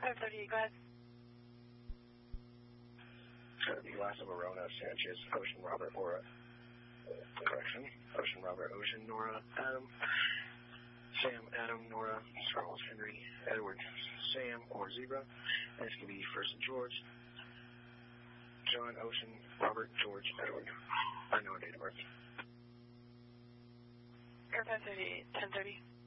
530, go ahead. Last of Arona, Sanchez, Ocean, Robert, Aura. Correction. Ocean, Robert, Ocean, Nora, Adam. Sam, Adam, Nora, Charles, Henry, Edward, Sam, or Zebra. And it's going to be First and George. John, Ocean, Robert, George, Edward. Unknown date of birth. Air 530, 1030.